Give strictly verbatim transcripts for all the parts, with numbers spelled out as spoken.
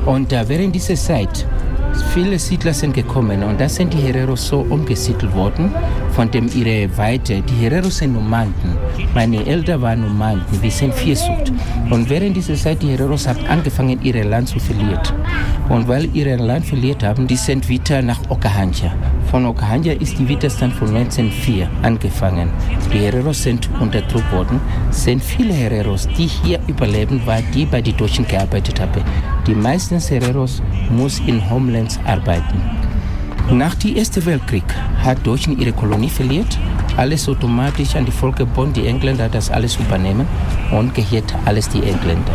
Und äh, während dieser Zeit viele Siedler sind gekommen und da sind die Hereros so umgesiedelt worden von dem ihre Weite. Die Hereros sind Nomanden. Meine Eltern waren Nomanden. Wir sind Viehzucht. Und während dieser Zeit die Hereros haben angefangen, ihr Land zu verlieren. Und weil ihr Land verliert haben, die sind wieder nach Okahandja. Von Okahandja ist die Widerstand von neunzehnhundertvier angefangen. Die Hereros sind unterdrückt worden. Es sind viele Hereros, die hier überleben waren, die bei den Deutschen gearbeitet haben. Die meisten Hereros mussten in Homelands arbeiten. Nach dem Ersten Weltkrieg hat Deutschland ihre Kolonie verliert. Alles automatisch an die Völkerbund, die Engländer das alles übernehmen und gehört alles die Engländer.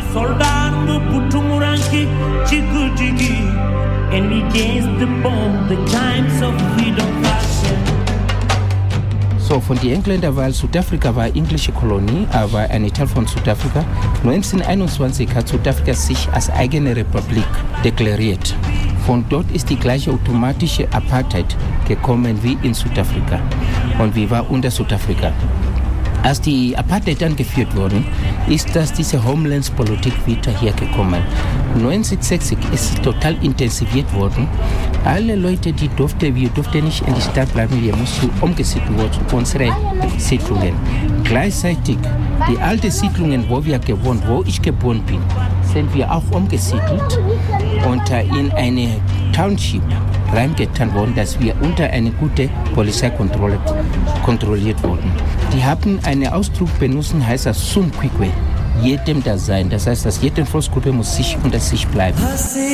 So, von den Engländern, weil Südafrika war englische Kolonie, aber ein Teil von Südafrika. neunzehnhunderteinundzwanzig hat Südafrika sich als eigene Republik deklariert. Von dort ist die gleiche automatische Apartheid gekommen wie in Südafrika. Und wir waren unter Südafrika. Als die Apartheid dann geführt wurde, ist das diese Homelands-Politik wieder hier gekommen. neunzehnhundertsechzig ist es total intensiviert worden. Alle Leute, die durften, wir durften nicht in die Stadt bleiben, wir mussten umgesiedelt werden, unsere Siedlungen. Gleichzeitig, die alten Siedlungen, wo wir gewohnt, wo ich geboren bin, sind wir auch umgesiedelt und in eine Township reingetan worden, dass wir unter eine gute Polizeikontrolle kontrolliert wurden. Die haben einen Ausdruck benutzt, heißt das Sumkwikwe, jedem das sein. Das heißt, dass jede Volksgruppe muss sich unter sich bleiben.